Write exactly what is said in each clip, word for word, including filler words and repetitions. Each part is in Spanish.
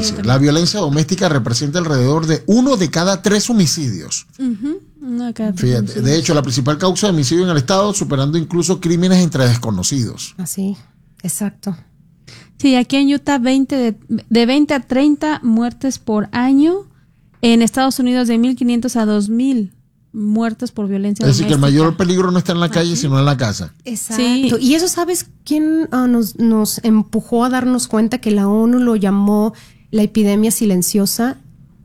Fíjense, la violencia doméstica representa alrededor de uno de cada tres homicidios. Uh-huh. Uno de cada tres Fíjate, homicidios. de hecho, la principal causa de homicidio en el estado, superando incluso crímenes entre desconocidos. Así, exacto. Sí, aquí en Utah veinte de, de veinte a treinta muertes por año. En Estados Unidos de mil quinientos a dos mil muertes por violencia Es decir, doméstica. que el mayor peligro no está en la calle, Así. sino en la casa. Exacto. Sí. Y eso, ¿sabes quién uh, nos, nos empujó a darnos cuenta que la ONU lo llamó la epidemia silenciosa?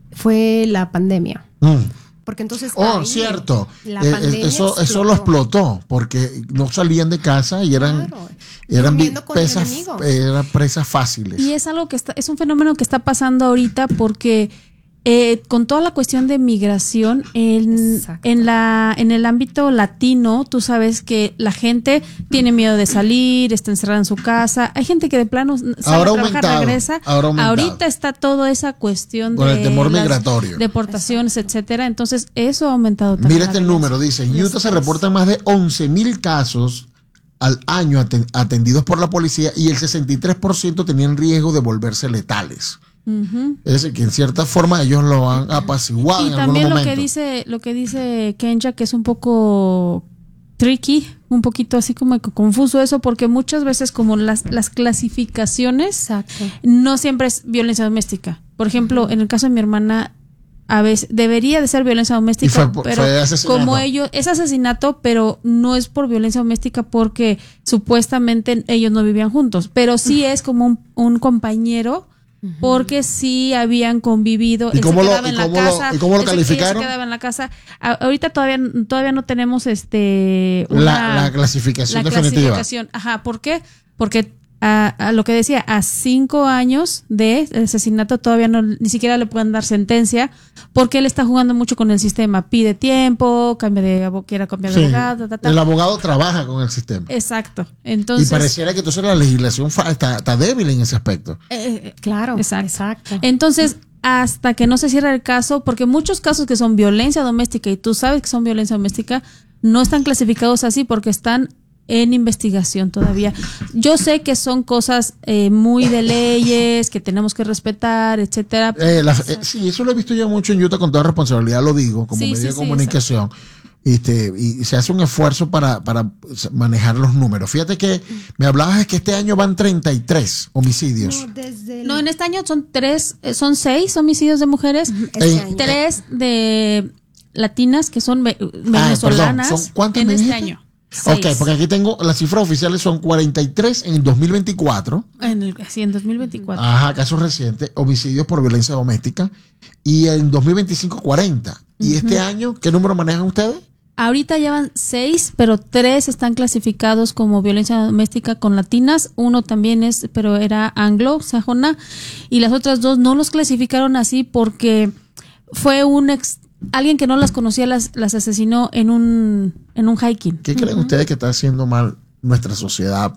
Fue la pandemia. Mm. Porque entonces... Oh, ahí, cierto. la Eh, pandemia eso, eso explotó. lo explotó porque no salían de casa y eran, Claro. eran vi- Durmiendo con el presas, enemigo. eran presas fáciles. Y es algo que está, es un fenómeno que está pasando ahorita porque eh, con toda la cuestión de migración en, Exacto. en la en el ámbito latino, tú sabes que la gente tiene miedo de salir, está encerrada en su casa. Hay gente que de plano sale Ahora a trabajar, aumentado, regresa. ahora aumentado. Ahorita está toda esa cuestión Con de el temor las migratorio. deportaciones, etcétera. Entonces eso ha aumentado también. Mira la este violencia. número, dice, en Utah se reportan más de once mil casos al año aten- atendidos por la policía y el sesenta y tres por ciento tenían riesgo de volverse letales. Ujú. Es decir, que en cierta forma ellos lo han apaciguado Y en también algún lo momento. que dice lo que dice Kenya, que es un poco tricky, un poquito así como que confuso eso, porque muchas veces como las las clasificaciones Exacto. no siempre es violencia doméstica. Por ejemplo, en el caso de mi hermana, a veces debería de ser violencia doméstica, Y fue por- pero fue asesinato. como ellos es asesinato, pero no es por violencia doméstica porque supuestamente ellos no vivían juntos, pero sí es como un, un compañero. Porque sí habían convivido. ¿Y él cómo se lo- quedaba y en la cómo lo- casa, y cómo lo él se- él calificaron? se quedaba en la casa. A- ahorita todavía todavía no tenemos este La, una- la clasificación la definitiva. clasificación. Ajá, ¿por qué? Porque a, a lo que decía, a cinco años de asesinato todavía no, ni siquiera le pueden dar sentencia, porque él está jugando mucho con el sistema. Pide tiempo, cambia de abo- quiera cambiar de Sí. abogado, ta, ta, ta. El abogado trabaja con el sistema. Exacto. Y Entonces, pareciera que entonces la legislación fa- está, está débil en ese aspecto. eh, eh, Claro. Exacto. Exacto. Entonces, hasta que no se cierre el caso, porque muchos casos que son violencia doméstica y tú sabes que son violencia doméstica, no están clasificados así porque están en investigación todavía. Yo sé que son cosas eh, muy de leyes, que tenemos que respetar, etcétera. Eh, la- eh, sí, eso lo he visto yo mucho en Utah, con toda responsabilidad lo digo, como Sí, medio sí, de sí, comunicación. Este, y se hace un esfuerzo para, para manejar los números. Fíjate que me hablabas de que este año van treinta y tres homicidios. No, desde el- No, en este año son tres, eh, son seis homicidios de mujeres, este Eh, año. tres de latinas que son ve- Ah, venezolanas perdón, ¿son cuántas en me este dijiste? año. Ok, Seis. porque aquí tengo las cifras oficiales, son cuarenta y tres en el dos mil veinticuatro. En el, sí, en dos mil veinticuatro. Ajá, casos recientes, homicidios por violencia doméstica. Y en dos mil veinticinco, cuarenta. ¿Y este año qué número manejan ustedes? Ahorita llevan seis, pero tres están clasificados como violencia doméstica con latinas. Uno también es, pero era anglo-sajona. Y las otras dos no los clasificaron así porque fue un ex, alguien que no las conocía las, las asesinó en un, en un hiking. ¿Qué creen ustedes que está haciendo mal nuestra sociedad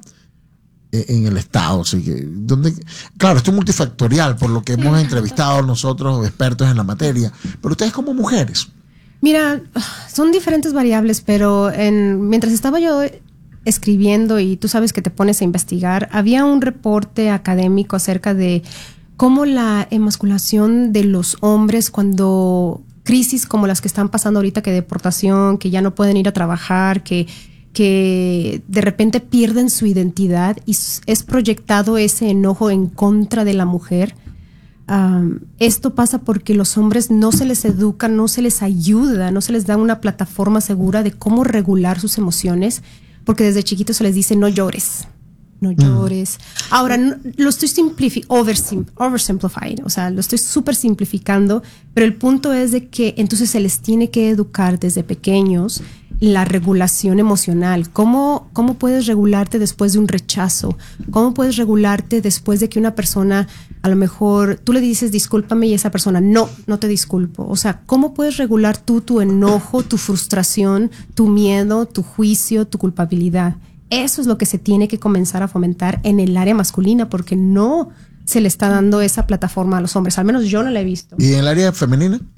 eh, en el Estado? Así que, ¿dónde? Claro, esto es multifactorial, por lo que hemos entrevistado nosotros, expertos en la materia. Pero ustedes como mujeres, Mira, son diferentes variables, pero en, mientras estaba yo escribiendo y tú sabes que te pones a investigar, había un reporte académico acerca de cómo la emasculación de los hombres cuando crisis como las que están pasando ahorita, que deportación, que ya no pueden ir a trabajar, que, que de repente pierden su identidad y es proyectado ese enojo en contra de la mujer. Um, esto pasa porque los hombres no se les educa, no se les ayuda, no se les da una plataforma segura de cómo regular sus emociones, porque desde chiquitos se les dice no llores, no llores. Mm. Ahora, no, lo estoy simplifi- oversim- oversimplifying, o sea, lo estoy súper simplificando, pero el punto es de que entonces se les tiene que educar desde pequeños la regulación emocional. ¿Cómo, cómo puedes regularte después de un rechazo? ¿Cómo puedes regularte después de que una persona, a lo mejor, tú le dices discúlpame y esa persona, no, no te disculpo? O sea, ¿cómo puedes regular tú tu enojo, tu frustración, tu miedo, tu juicio, tu culpabilidad? Eso es lo que se tiene que comenzar a fomentar en el área masculina, porque no se le está dando esa plataforma a los hombres. Al menos yo no la he visto. ¿y en el área femenina?